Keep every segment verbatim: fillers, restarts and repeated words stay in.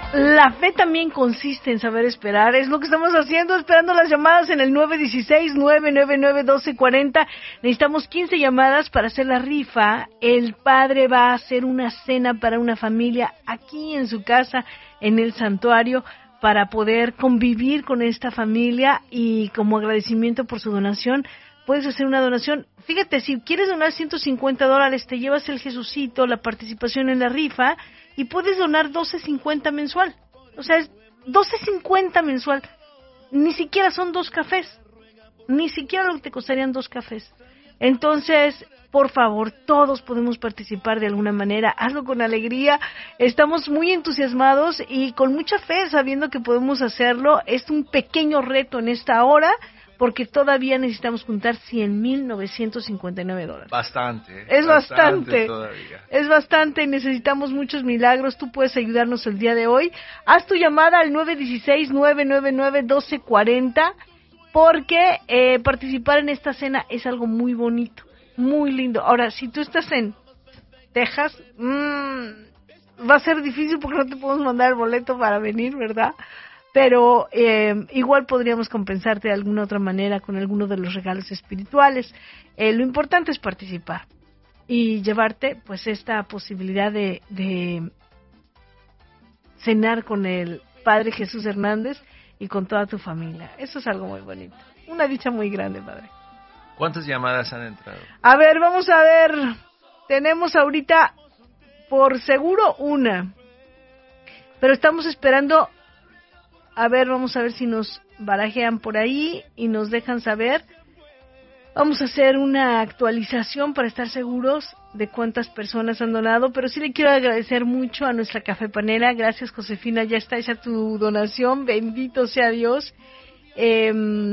La fe también consiste en saber esperar, es lo que estamos haciendo, esperando las llamadas en el nueve uno seis, nueve nueve nueve, uno dos cuatro cero. Necesitamos quince llamadas para hacer la rifa. El padre va a hacer una cena para una familia aquí en su casa, en el santuario, para poder convivir con esta familia, y como agradecimiento por su donación, puedes hacer una donación. Fíjate, si quieres donar ciento cincuenta dólares, te llevas el Jesucito, la participación en la rifa, y puedes donar doce cincuenta mensual. O sea, es doce cincuenta mensual. Ni siquiera son dos cafés. Ni siquiera lo que te costarían dos cafés. Entonces, por favor, todos podemos participar de alguna manera. Hazlo con alegría. Estamos muy entusiasmados y con mucha fe, sabiendo que podemos hacerlo. Es un pequeño reto en esta hora, porque todavía necesitamos juntar cien mil novecientos cincuenta y nueve dólares. Bastante. Es bastante. bastante Es bastante y necesitamos muchos milagros. Tú puedes ayudarnos el día de hoy. Haz tu llamada al nueve uno seis, nueve nueve nueve, uno dos cuatro cero, porque eh, participar en esta cena es algo muy bonito, muy lindo. Ahora, si tú estás en Texas, mmm, va a ser difícil porque no te podemos mandar el boleto para venir, ¿verdad? Pero eh, igual podríamos compensarte de alguna otra manera con alguno de los regalos espirituales. Eh, lo importante es participar y llevarte pues esta posibilidad de, de cenar con el Padre Jesús Hernández y con toda tu familia. Eso es algo muy bonito. Una dicha muy grande, Padre. ¿Cuántas llamadas han entrado? A ver, vamos a ver. Tenemos ahorita por seguro una. Pero estamos esperando. A ver, vamos a ver si nos barajean por ahí y nos dejan saber. Vamos a hacer una actualización para estar seguros de cuántas personas han donado, pero sí le quiero agradecer mucho a nuestra cafepanera. Gracias, Josefina, ya está hecha tu donación, bendito sea Dios. Eh,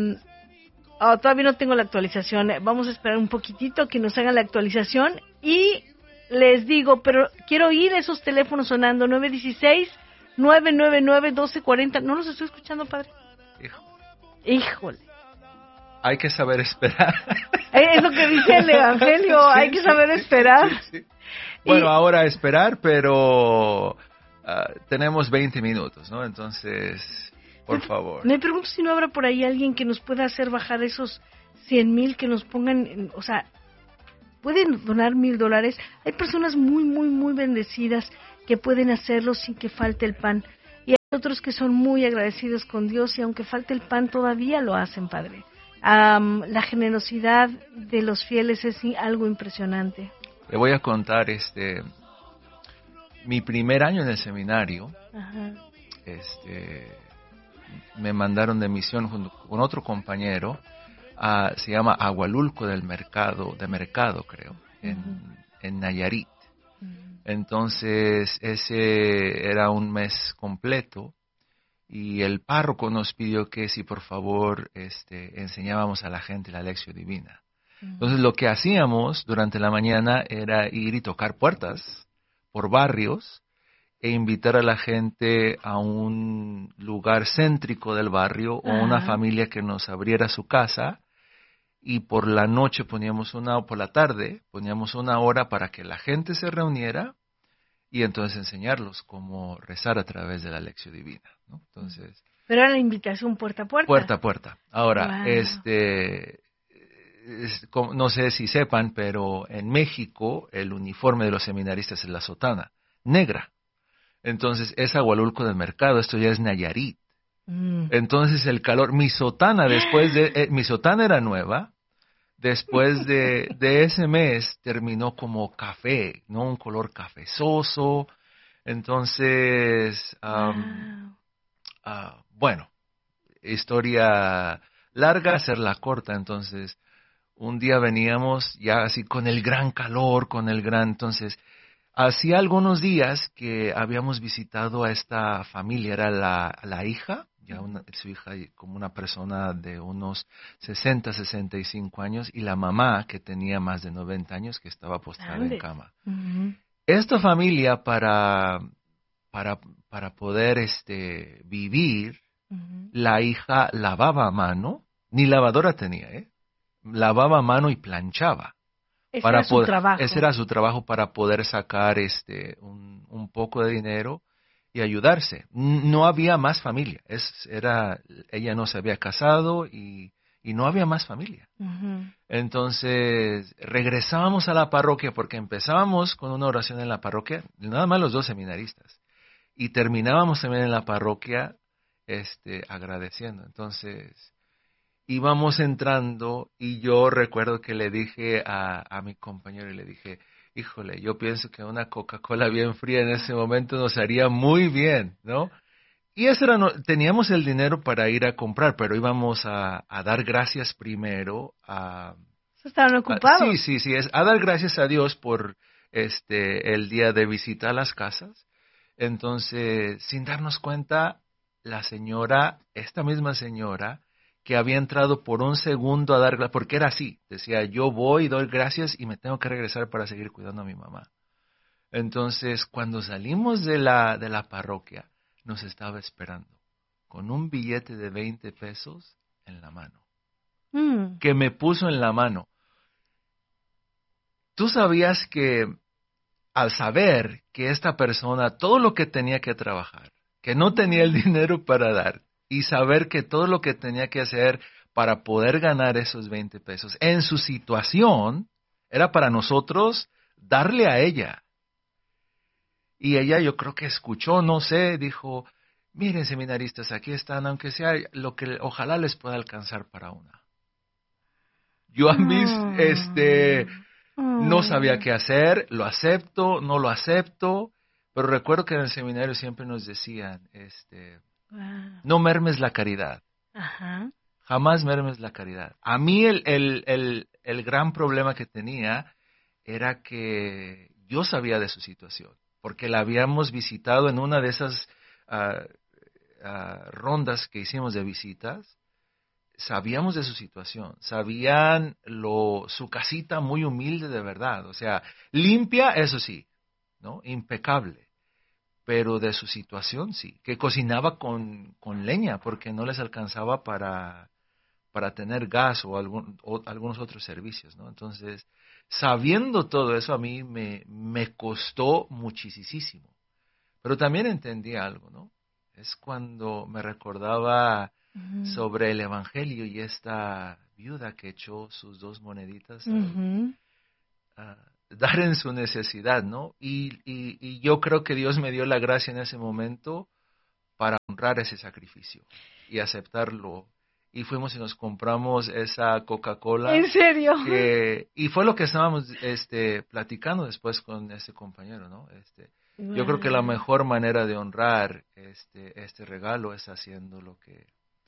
oh, todavía no tengo la actualización, vamos a esperar un poquitito que nos hagan la actualización y les digo, pero quiero oír esos teléfonos sonando, nueve uno seis, nueve nueve nueve, uno dos cuatro cero. ¿No los estoy escuchando, Padre? Hijo. Híjole. Hay que saber esperar. Es lo que dice el Evangelio, sí, hay que saber sí, esperar. Sí, sí. Bueno, y... ahora esperar, pero uh, tenemos veinte minutos, ¿no? Entonces, por me, favor. Me pregunto si no habrá por ahí alguien que nos pueda hacer bajar esos cien mil, que nos pongan, en, o sea, pueden donar mil dólares. Hay personas muy, muy, muy bendecidas que pueden hacerlo sin que falte el pan. Y hay otros que son muy agradecidos con Dios y aunque falte el pan todavía lo hacen, Padre. Um, la generosidad de los fieles es algo impresionante. Le voy a contar este mi primer año en el seminario. Ajá. Este me mandaron de misión junto con otro compañero a, se llama Agualulco del Mercado, de Mercado creo, en, uh-huh. en Nayarit. Uh-huh. Entonces ese era un mes completo. Y el párroco nos pidió que si por favor este, enseñábamos a la gente la lección divina. Uh-huh. Entonces lo que hacíamos durante la mañana era ir y tocar puertas por barrios e invitar a la gente a un lugar céntrico del barrio uh-huh. o una familia que nos abriera su casa, y por la noche poníamos una, o por la tarde poníamos una hora para que la gente se reuniera y entonces enseñarlos cómo rezar a través de la lección divina, ¿no? Entonces, pero era la invitación puerta a puerta. Puerta a puerta. Ahora, wow. este, es, no sé si sepan, pero en México el uniforme de los seminaristas es la sotana negra. Entonces es Agualulco del Mercado, esto ya es Nayarit. Mm. Entonces el calor, mi sotana después de, eh, mi sotana era nueva. Después de, de ese mes terminó como café, ¿no? Un color cafezoso. Entonces, um, wow. uh, bueno, historia larga, hacerla corta. Entonces, un día veníamos ya así con el gran calor, con el gran... Entonces, hacía algunos días que habíamos visitado a esta familia, era la, la hija. Ya una, su hija como una persona de unos sesenta, sesenta y cinco años, y la mamá que tenía más de noventa años que estaba postrada Ande. en cama. Uh-huh. Esta familia para, para, para poder este, vivir, uh-huh. la hija lavaba a mano, ni lavadora tenía, ¿eh? Lavaba a mano y planchaba. Ese para era su poder, trabajo. Ese era su trabajo para poder sacar este, un, un poco de dinero y ayudarse. No había más familia. Es, era, ella no se había casado y, y no había más familia. Uh-huh. Entonces, regresábamos a la parroquia porque empezábamos con una oración en la parroquia, nada más los dos seminaristas, y terminábamos también en la parroquia este, agradeciendo. Entonces, íbamos entrando y yo recuerdo que le dije a, a mi compañero, y le dije, híjole, yo pienso que una Coca-Cola bien fría en ese momento nos haría muy bien, ¿no? Y eso era, no, teníamos el dinero para ir a comprar, pero íbamos a, a dar gracias primero a... Estaban ocupados. A, sí, sí, sí, es a dar gracias a Dios por este el día de visita a las casas. Entonces, sin darnos cuenta, la señora, esta misma señora, que había entrado por un segundo a dar gracias, porque era así, decía, yo voy, doy gracias y me tengo que regresar para seguir cuidando a mi mamá. Entonces, cuando salimos de la, de la parroquia, nos estaba esperando con un billete de veinte pesos en la mano, mm. que me puso en la mano. Tú sabías que al saber que esta persona, todo lo que tenía que trabajar, que no tenía el dinero para dar, y saber que todo lo que tenía que hacer para poder ganar esos veinte pesos en su situación, era para nosotros darle a ella. Y ella yo creo que escuchó, no sé, dijo, miren seminaristas, aquí están, aunque sea lo que ojalá les pueda alcanzar para una. Yo a mí, mm. este, mm. no sabía qué hacer, lo acepto, no lo acepto, pero recuerdo que en el seminario siempre nos decían, este, wow. no mermes la caridad. Ajá. Jamás mermes la caridad. A mí el, el, el, el gran problema que tenía era que yo sabía de su situación, porque la habíamos visitado en una de esas uh, uh, rondas que hicimos de visitas. Sabíamos de su situación, sabían lo, su casita muy humilde de verdad, o sea, limpia, eso sí, ¿no? Impecable, pero de su situación sí, que cocinaba con, con leña porque no les alcanzaba para, para tener gas o, algún, o algunos otros servicios, ¿no? Entonces, sabiendo todo eso a mí me, me costó muchísimo, pero también entendí algo, ¿no? Es cuando me recordaba uh-huh. sobre el Evangelio y esta viuda que echó sus dos moneditas uh-huh. a, a dar en su necesidad, ¿no? Y, y, y yo creo que Dios me dio la gracia en ese momento para honrar ese sacrificio y aceptarlo. Y fuimos y nos compramos esa Coca-Cola. ¿En serio? Que, y fue lo que estábamos este, platicando después con ese compañero, ¿no? Este, wow. Yo creo que la mejor manera de honrar este, este regalo es haciendo lo que,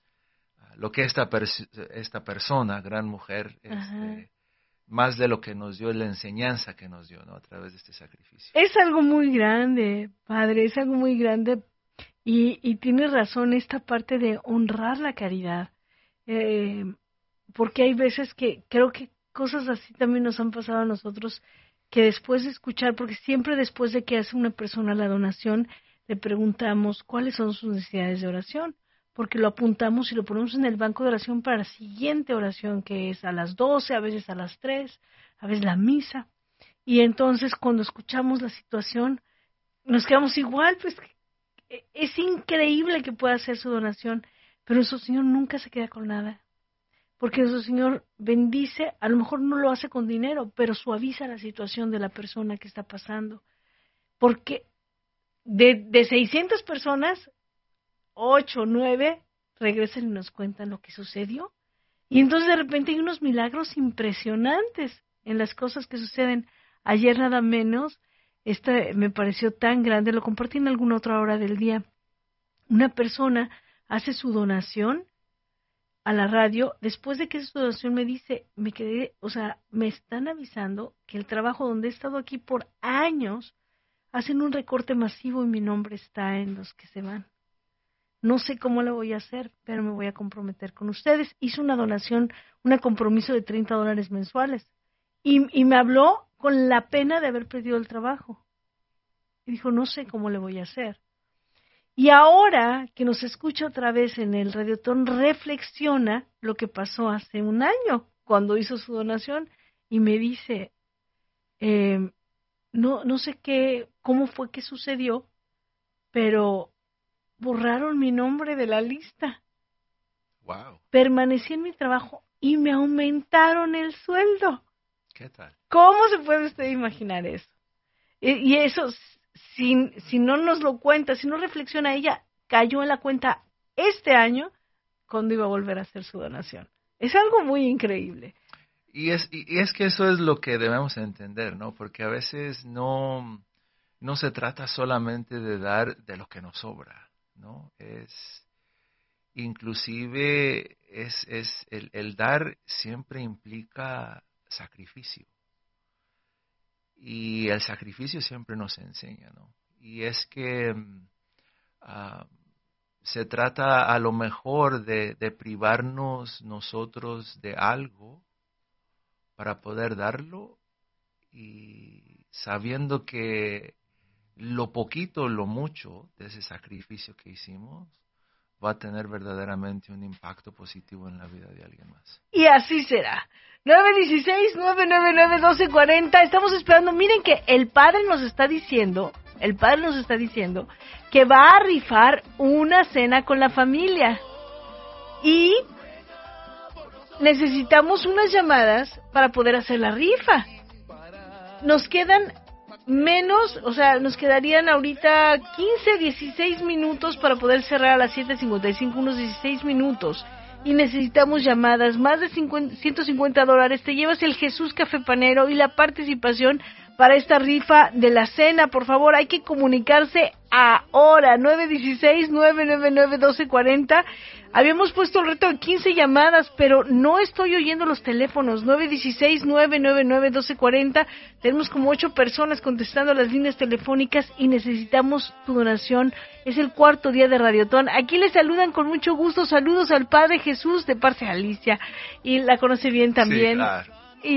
lo que esta, pers- esta persona, gran mujer, este, más de lo que nos dio, la enseñanza que nos dio, ¿no? A través de este sacrificio. Es algo muy grande, padre, es algo muy grande. Y, y tiene razón esta parte de honrar la caridad. Eh, porque hay veces que creo que cosas así también nos han pasado a nosotros, que después de escuchar, porque siempre después de que hace una persona la donación, le preguntamos cuáles son sus necesidades de oración, porque lo apuntamos y lo ponemos en el banco de oración para la siguiente oración, que es a las doce, a veces a las tres, a veces la misa. Y entonces cuando escuchamos la situación, nos quedamos igual, pues es increíble que pueda hacer su donación, pero nuestro Señor nunca se queda con nada, porque nuestro Señor bendice, a lo mejor no lo hace con dinero, pero suaviza la situación de la persona que está pasando, porque de, de seiscientas personas, ocho o nueve regresan y nos cuentan lo que sucedió, y entonces de repente hay unos milagros impresionantes en las cosas que suceden. Ayer nada menos, Este me pareció tan grande, lo compartí en alguna otra hora del día. Una persona hace su donación a la radio, después de que su donación me dice, me quedé, o sea, me están avisando que el trabajo donde he estado aquí por años, hacen un recorte masivo y mi nombre está en los que se van. No sé cómo lo voy a hacer, pero me voy a comprometer con ustedes. Hizo una donación, un compromiso de treinta dólares mensuales. Y, y me habló con la pena de haber perdido el trabajo. Y dijo, no sé cómo le voy a hacer. Y ahora que nos escucha otra vez en el Radiotón, reflexiona lo que pasó hace un año, cuando hizo su donación, y me dice, eh, no, no sé qué, cómo fue que sucedió, pero borraron mi nombre de la lista. Wow. Permanecí en mi trabajo y me aumentaron el sueldo. ¿Qué tal? ¿Cómo se puede usted imaginar eso? Y, y eso, si, si no nos lo cuenta, si no reflexiona, ella cayó en la cuenta este año cuando iba a volver a hacer su donación. Es algo muy increíble. Y es, y es que eso es lo que debemos entender, ¿no? Porque a veces no, no se trata solamente de dar de lo que nos sobra, ¿no? Es, inclusive, es, es el, el dar siempre implica sacrificio. Y el sacrificio siempre nos enseña, ¿no? Y es que uh, se trata a lo mejor de, de privarnos nosotros de algo para poder darlo, y sabiendo que lo poquito, lo mucho de ese sacrificio que hicimos va a tener verdaderamente un impacto positivo en la vida de alguien más. Y así será. nueve uno seis, nueve nueve nueve, uno dos cuatro cero. Estamos esperando. Miren que el Padre nos está diciendo, el Padre nos está diciendo que va a rifar una cena con la familia. Y necesitamos unas llamadas para poder hacer la rifa. Nos quedan menos, o sea, nos quedarían ahorita quince, dieciséis minutos para poder cerrar a las siete cincuenta y cinco, unos dieciséis minutos. Y necesitamos llamadas, más de cincuenta, ciento cincuenta dólares. Te llevas el Jesús Café Panero y la participación para esta rifa de la cena. Por favor, hay que comunicarse ahora. nueve uno seis, nueve nueve nueve, uno dos cuatro cero. Habíamos puesto el reto de quince llamadas, pero no estoy oyendo los teléfonos. nueve uno seis, nueve nueve nueve, uno dos cuatro cero. Tenemos como ocho personas contestando las líneas telefónicas y necesitamos tu donación. Es el cuarto día de Radiotón. Aquí les saludan con mucho gusto. Saludos al Padre Jesús de parte de Alicia. Y la conoce bien también. Sí, claro.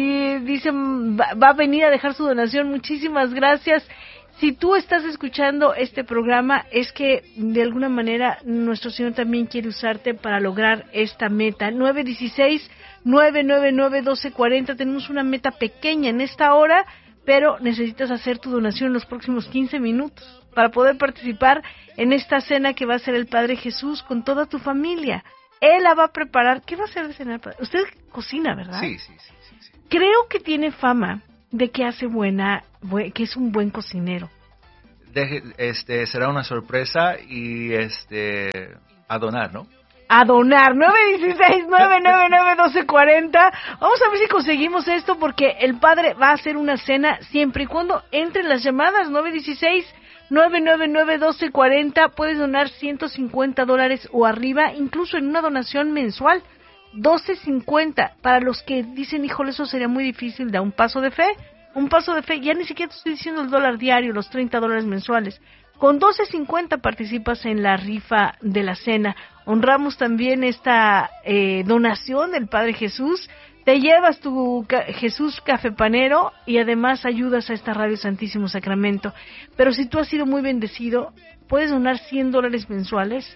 Y dicen, va, va a venir a dejar su donación. Muchísimas gracias. Si tú estás escuchando este programa, es que de alguna manera nuestro Señor también quiere usarte para lograr esta meta. nueve uno seis, nueve nueve nueve, uno dos cuatro cero. Tenemos una meta pequeña en esta hora, pero necesitas hacer tu donación en los próximos quince minutos para poder participar en esta cena que va a hacer el Padre Jesús con toda tu familia. Él la va a preparar. ¿Qué va a hacer de cenar? Usted cocina, ¿verdad? Sí, sí, sí, sí, sí. Creo que tiene fama de que hace buena, que es un buen cocinero. Deje, este, será una sorpresa y este, a donar, ¿no? A donar. nueve uno seis, nueve nueve nueve, uno dos cuatro cero. Vamos a ver si conseguimos esto, porque el Padre va a hacer una cena siempre y cuando entren las llamadas. nueve uno seis, nueve nueve nueve, uno dos cuatro cero. Puedes donar ciento cincuenta dólares o arriba, incluso en una donación mensual. doce cincuenta. Para los que dicen, híjole, eso sería muy difícil, da un paso de fe. Un paso de fe, ya ni siquiera te estoy diciendo el dólar diario, los treinta dólares mensuales. Con doce cincuenta participas en la rifa de la cena. Honramos también esta eh, donación del Padre Jesús. Te llevas tu ca- Jesús Café Panero y además ayudas a esta Radio Santísimo Sacramento. Pero si tú has sido muy bendecido, puedes donar cien dólares mensuales.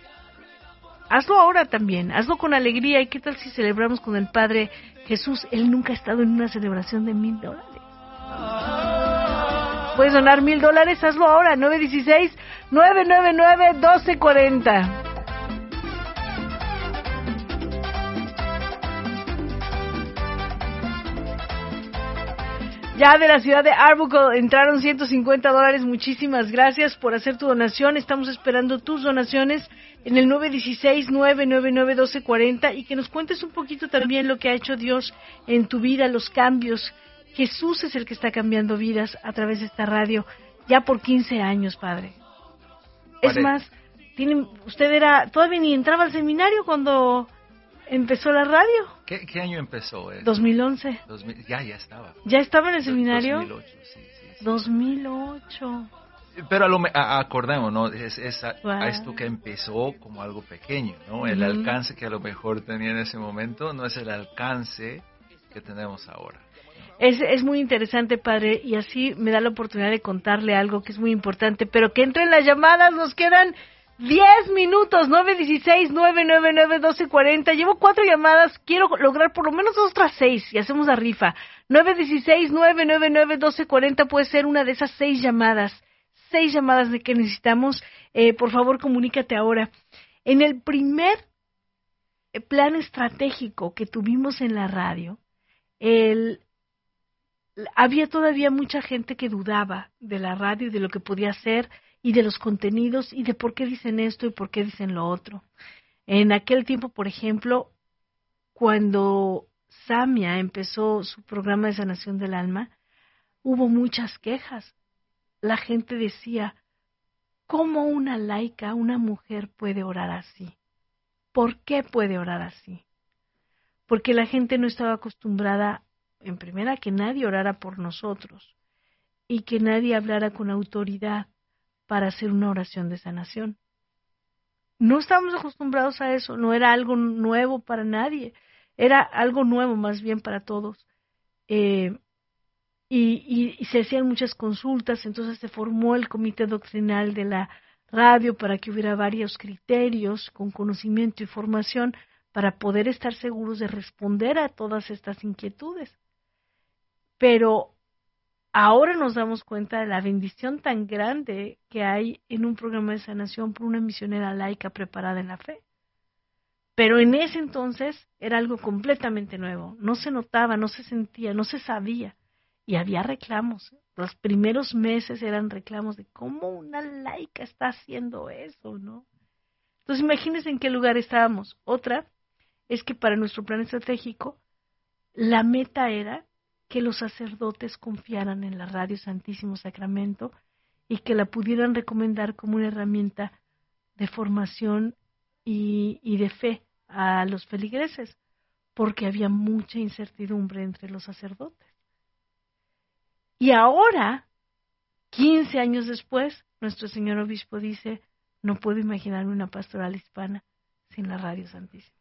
Hazlo ahora también, hazlo con alegría. ¿Y qué tal si celebramos con el Padre Jesús? Él nunca ha estado en una celebración de mil dólares. Puedes donar mil dólares, hazlo ahora. nueve uno seis, nueve nueve nueve, uno dos cuatro cero. Ya de la ciudad de Arbuckle entraron ciento cincuenta dólares. Muchísimas gracias por hacer tu donación. Estamos esperando tus donaciones en el nueve uno seis, nueve nueve nueve, uno dos cuatro cero, y que nos cuentes un poquito también lo que ha hecho Dios en tu vida, los cambios. Jesús es el que está cambiando vidas a través de esta radio ya por quince años, Padre. Es más, tiene, usted era todavía ni entraba al seminario cuando empezó la radio. ¿Qué, qué año empezó? Eh? dos mil once. dos mil, ya, ya estaba. ¿Ya estaba en el seminario? dos mil ocho, sí, sí, sí. dos mil ocho. Pero a lo, a, acordemos, ¿no? Es, es a, wow. a esto que empezó como algo pequeño, ¿no? El uh-huh. alcance que a lo mejor tenía en ese momento no es el alcance que tenemos ahora. Es, es muy interesante, Padre, y así me da la oportunidad de contarle algo que es muy importante, pero que entren las llamadas. Nos quedan diez minutos, nueve uno seis, nueve nueve nueve, uno dos cuatro cero. Llevo cuatro llamadas, quiero lograr por lo menos dos tras seis y hacemos la rifa. nueve uno seis, nueve nueve nueve, uno dos cuatro cero puede ser una de esas seis llamadas. seis llamadas de que necesitamos. Eh, por favor, comunícate ahora. En el primer plan estratégico que tuvimos en la radio, el, había todavía mucha gente que dudaba de la radio y de lo que podía hacer y de los contenidos y de por qué dicen esto y por qué dicen lo otro. En aquel tiempo, por ejemplo, cuando Samia empezó su programa de sanación del alma, hubo muchas quejas. La gente decía, ¿cómo una laica, una mujer puede orar así? ¿Por qué puede orar así? Porque la gente no estaba acostumbrada, en primera, que nadie orara por nosotros y que nadie hablara con autoridad para hacer una oración de sanación. No estábamos acostumbrados a eso, no era algo nuevo para nadie, era algo nuevo más bien para todos. Eh, y, y, y se hacían muchas consultas, entonces se formó el comité doctrinal de la radio para que hubiera varios criterios con conocimiento y formación para poder estar seguros de responder a todas estas inquietudes. Pero ahora nos damos cuenta de la bendición tan grande que hay en un programa de sanación por una misionera laica preparada en la fe. Pero en ese entonces era algo completamente nuevo, no se notaba, no se sentía, no se sabía, y había reclamos. Los primeros meses eran reclamos de cómo una laica está haciendo eso, ¿no? Entonces imagínense en qué lugar estábamos. Otra es que para nuestro plan estratégico la meta era que los sacerdotes confiaran en la Radio Santísimo Sacramento y que la pudieran recomendar como una herramienta de formación y, y de fe a los feligreses, porque había mucha incertidumbre entre los sacerdotes. Y ahora, quince años después, nuestro señor obispo dice, no puedo imaginarme una pastoral hispana sin la Radio Santísimo.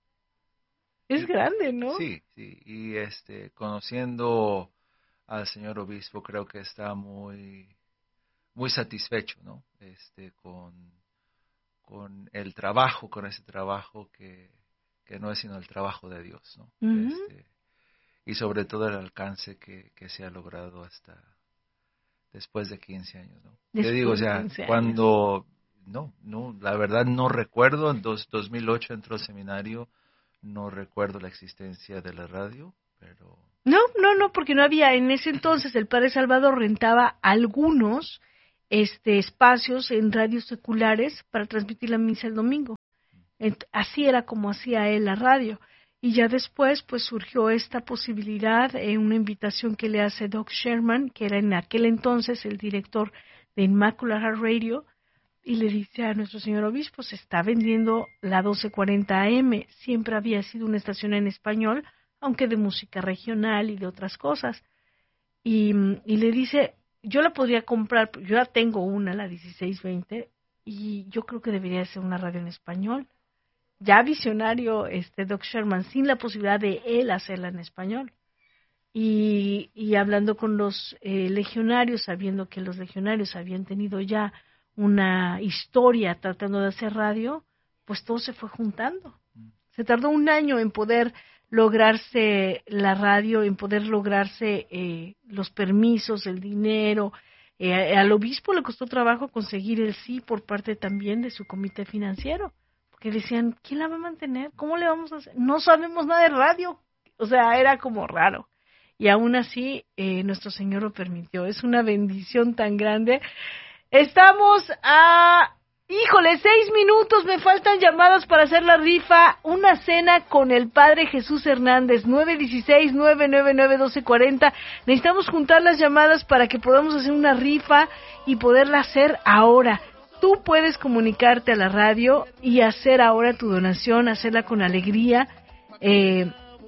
Es grande, ¿no? Sí, sí, y este, conociendo al señor obispo, creo que está muy, muy satisfecho, ¿no? Este, con, con el trabajo, con ese trabajo que, que no es sino el trabajo de Dios, ¿no? Uh-huh. Este, y sobre todo el alcance que, que se ha logrado hasta después de quince años, ¿no? Te digo, o sea, cuando, no, no, la verdad no recuerdo, en dos, dos mil ocho entró al seminario. No recuerdo la existencia de la radio, pero... No, no, no, porque no había. En ese entonces el Padre Salvador rentaba algunos este, espacios en radios seculares para transmitir la misa el domingo. Así era como hacía él la radio. Y ya después pues surgió esta posibilidad, eh, una invitación que le hace Doc Sherman, que era en aquel entonces el director de Immaculate Heart Radio, y le dice a nuestro señor obispo, se está vendiendo la doce cuarenta A M, siempre había sido una estación en español, aunque de música regional y de otras cosas. Y, y le dice, yo la podría comprar, yo ya tengo una, la dieciséis veinte, y yo creo que debería ser una radio en español. Ya visionario este Doc Sherman, sin la posibilidad de él hacerla en español. Y, y hablando con los eh, legionarios, sabiendo que los legionarios habían tenido ya una historia tratando de hacer radio, pues todo se fue juntando. Se tardó un año en poder lograrse la radio, en poder lograrse eh, los permisos, el dinero. Eh, al obispo le costó trabajo conseguir el sí por parte también de su comité financiero, porque decían, ¿quién la va a mantener? ¿Cómo le vamos a hacer? No sabemos nada de radio. O sea, era como raro. Y aún así, eh, nuestro Señor lo permitió. Es una bendición tan grande. Estamos a, híjole, seis minutos, me faltan llamadas para hacer la rifa, una cena con el Padre Jesús Hernández, nueve uno seis, nueve nueve nueve, uno dos cuatro cero. Necesitamos juntar las llamadas para que podamos hacer una rifa y poderla hacer ahora. Tú puedes comunicarte a la radio y hacer ahora tu donación, hacerla con alegría. Eh,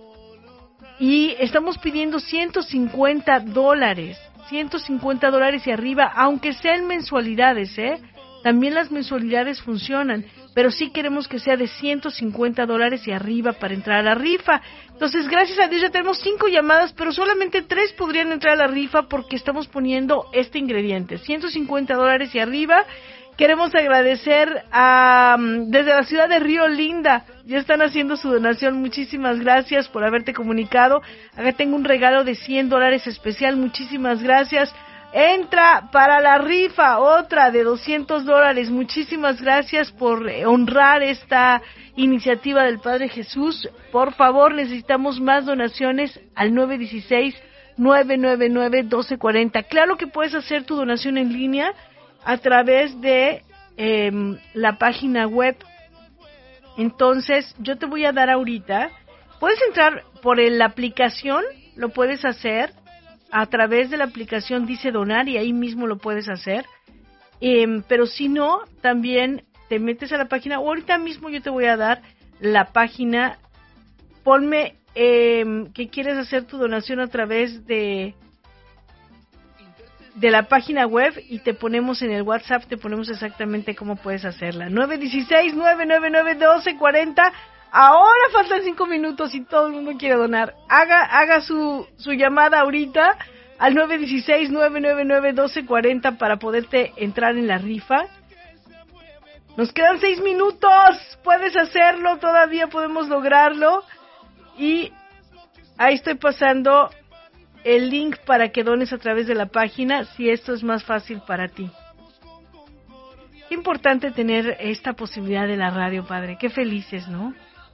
y estamos pidiendo ciento cincuenta dólares. ciento cincuenta dólares y arriba, aunque sean mensualidades, ¿eh? También las mensualidades funcionan, pero sí queremos que sea de ciento cincuenta dólares y arriba para entrar a la rifa. Entonces, gracias a Dios ya tenemos cinco llamadas, pero solamente tres podrían entrar a la rifa porque estamos poniendo este ingrediente, ciento cincuenta dólares y arriba. Queremos agradecer a, desde la ciudad de Río Linda, ya están haciendo su donación, muchísimas gracias por haberte comunicado. Acá tengo un regalo de cien dólares especial, muchísimas gracias. entra para la rifa, otra de doscientos dólares. Muchísimas gracias por honrar esta iniciativa del Padre Jesús. Por favor, necesitamos más donaciones al nueve uno seis, nueve nueve nueve, uno dos cuatro cero. Claro que puedes hacer tu donación en línea a través de eh, la página web. Entonces, yo te voy a dar ahorita, puedes entrar por el, la aplicación, lo puedes hacer, a través de la aplicación dice donar y ahí mismo lo puedes hacer, eh, pero si no, también te metes a la página, o ahorita mismo yo te voy a dar la página, ponme eh, que quieres hacer tu donación a través de... de la página web y te ponemos en el WhatsApp, te ponemos exactamente cómo puedes hacerla. nueve uno seis, nueve nueve nueve, uno dos cuatro cero. Ahora faltan cinco minutos y todo el mundo quiere donar. Haga haga su, su llamada ahorita al nueve uno seis, nueve nueve nueve, uno dos cuatro cero para poderte entrar en la rifa. Nos quedan seis minutos. Puedes hacerlo, todavía podemos lograrlo. Y ahí estoy pasando el link para que dones a través de la página, si esto es más fácil para ti. Qué importante tener esta posibilidad de la radio, Padre. Qué felices, ¿no?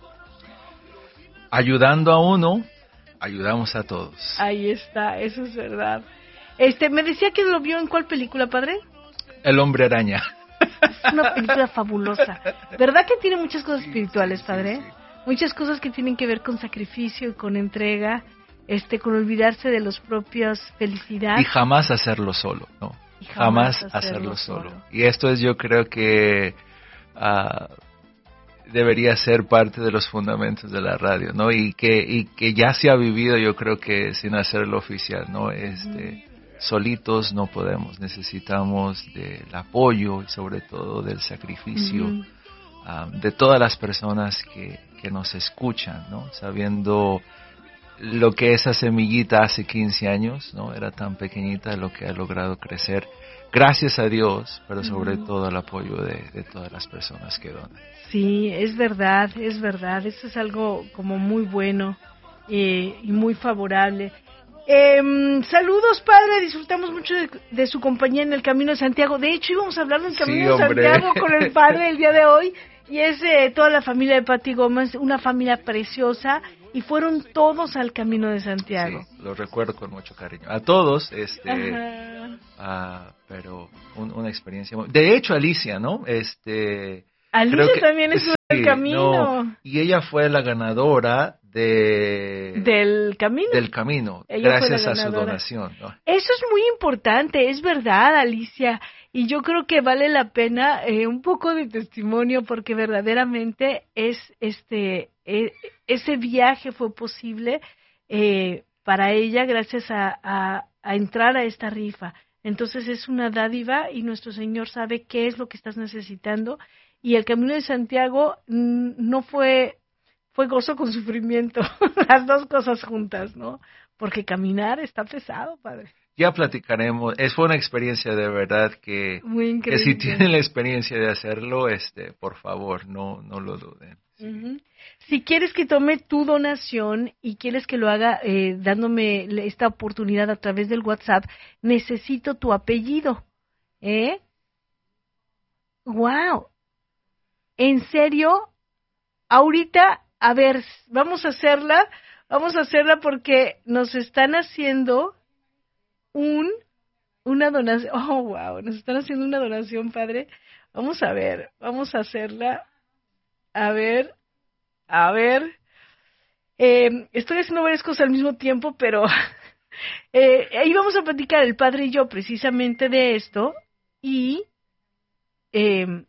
Ayudando a uno, ayudamos a todos. Ahí está, eso es verdad. Este, me decía que lo vio en ¿cuál película, Padre? El Hombre Araña. Es una película fabulosa. ¿Verdad que tiene muchas cosas espirituales, Padre? Sí, sí, sí. Muchas cosas que tienen que ver con sacrificio y con entrega. Este, con olvidarse de los propios felicidad. Y jamás hacerlo solo, ¿no? Y jamás, jamás hacerlo, hacerlo solo. solo. Y esto es, yo creo que uh, debería ser parte de los fundamentos de la radio, ¿no? Y que y que ya se ha vivido, yo creo que sin hacerlo oficial, ¿no? Este, uh-huh. Solitos no podemos, necesitamos del apoyo y sobre todo del sacrificio uh-huh. um, de todas las personas que, que nos escuchan, ¿no? Sabiendo lo que esa semillita hace quince años, ¿no? Era tan pequeñita, lo que ha logrado crecer, gracias a Dios, pero sobre uh-huh. todo el apoyo de, de todas las personas que donan. Sí, es verdad, es verdad, eso es algo como muy bueno eh, y muy favorable. Eh, saludos, Padre, disfrutamos mucho de, de su compañía en el Camino de Santiago. De hecho, íbamos a hablar del Camino sí, de Santiago con el Padre el día de hoy, y es eh, toda la familia de Pati Gómez, una familia preciosa. Y fueron todos al Camino de Santiago. Sí, lo recuerdo con mucho cariño. A todos, este, uh, pero un, una experiencia muy... De hecho, Alicia, ¿no? Este, Alicia creo que, también estuvo en el Camino. No, y ella fue la ganadora de... Del Camino. Del Camino, ella gracias a su donación, ¿no? Eso es muy importante, es verdad, Alicia. Y yo creo que vale la pena eh, un poco de testimonio, porque verdaderamente es este eh, ese viaje fue posible eh, para ella gracias a, a, a entrar a esta rifa. Entonces es una dádiva y nuestro Señor sabe qué es lo que estás necesitando. Y el Camino de Santiago mm, no fue fue gozo con sufrimiento, las dos cosas juntas, ¿no? Porque caminar está pesado, Padre. Ya platicaremos, es fue una experiencia de verdad que, que si tienen la experiencia de hacerlo, este, por favor, no, no lo duden. Sí. Uh-huh. Si quieres que tome tu donación y quieres que lo haga eh, dándome esta oportunidad a través del WhatsApp, necesito tu apellido, ¿eh? ¡Wow! ¿En serio? Ahorita, a ver, vamos a hacerla, vamos a hacerla porque nos están haciendo un una donación. Oh, wow, nos están haciendo una donación, Padre. Vamos a ver, vamos a hacerla. A ver, a ver. Eh, estoy haciendo varias cosas al mismo tiempo, pero eh, ahí vamos a platicar el Padre y yo precisamente de esto. Y eh,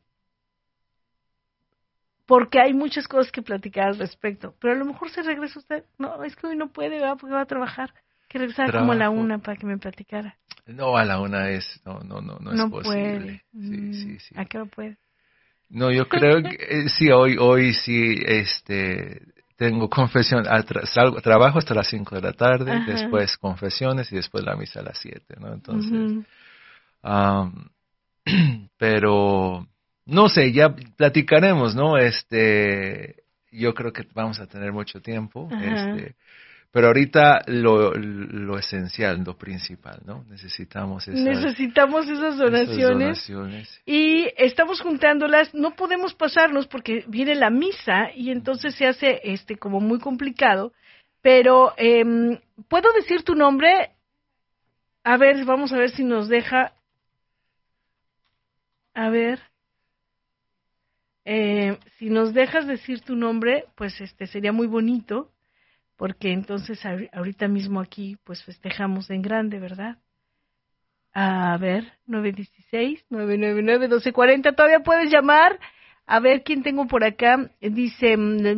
porque hay muchas cosas que platicar al respecto. Pero a lo mejor se regresa usted. No, es que hoy no puede, ¿verdad? Porque va a trabajar. Que regresara Trabajo. como a la una para que me platicara. No, a la una es, no, no, no, no, no es posible. Puede. Sí, sí, sí. ¿A qué hora puede? No, yo creo que eh, sí, hoy, hoy sí, este, tengo confesión, tra- salgo, trabajo hasta las cinco de la tarde, Ajá. después confesiones y después la misa a las siete, ¿no? Entonces, uh-huh. um, pero, no sé, ya platicaremos, ¿no? Este, yo creo que vamos a tener mucho tiempo, Ajá. este, Pero ahorita lo, lo esencial, lo principal, ¿no? Necesitamos esas, Necesitamos esas donaciones, esas donaciones. Y estamos juntándolas. No podemos pasarnos porque viene la misa y entonces se hace este como muy complicado. Pero, eh, ¿puedo decir tu nombre? A ver, vamos a ver si nos deja. A ver. Eh, si nos dejas decir tu nombre, pues este sería muy bonito. Porque entonces ahorita mismo aquí pues festejamos en grande, ¿verdad? A ver, nueve uno seis, nueve nueve nueve, uno dos cuatro cero, todavía puedes llamar. A ver quién tengo por acá. Dice,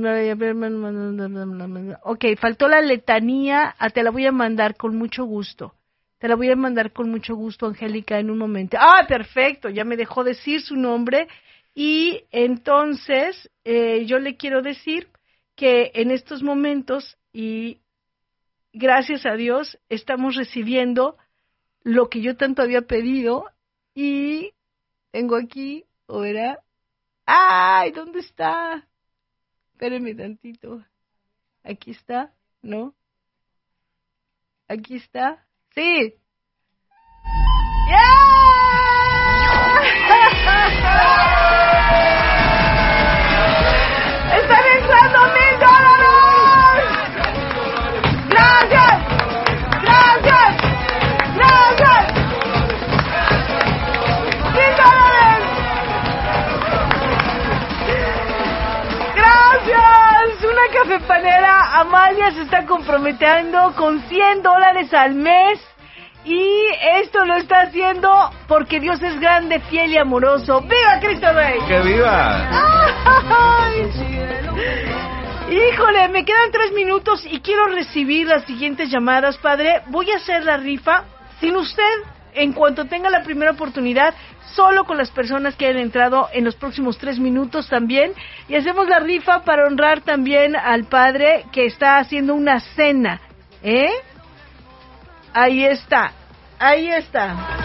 ok, faltó la letanía, ah, te la voy a mandar con mucho gusto. Te la voy a mandar con mucho gusto, Angélica, en un momento. Ah, perfecto, ya me dejó decir su nombre. Y entonces eh, yo le quiero decir que en estos momentos, y gracias a Dios, estamos recibiendo lo que yo tanto había pedido, y tengo aquí, ¿o verá? ¡Ay! ¿Dónde está? Espérenme tantito. ¿Aquí está? ¿No? ¿Aquí está? ¡Sí! ¡Yeah! ¡Están entrando mil dólares! ¡Gracias! ¡Gracias! ¡Gracias! ¡Mil dólares! ¡Gracias! Una cafepanera, Amalia, se está comprometiendo con cien dólares al mes. Y esto lo está haciendo porque Dios es grande, fiel y amoroso. ¡Viva Cristo Rey! ¡Que viva! ¡Ay! Híjole, me quedan tres minutos y quiero recibir las siguientes llamadas, padre. Voy a hacer la rifa sin usted en cuanto tenga la primera oportunidad, solo con las personas que hayan entrado en los próximos tres minutos también. Y hacemos la rifa para honrar también al padre que está haciendo una cena, ¿eh? Ahí está, ahí está.